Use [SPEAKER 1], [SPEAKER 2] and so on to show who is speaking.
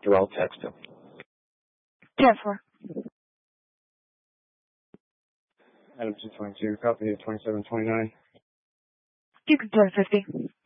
[SPEAKER 1] or I'll text him.
[SPEAKER 2] 10-4.
[SPEAKER 3] Adam 222, copy of 2729.
[SPEAKER 2] You can 10-50.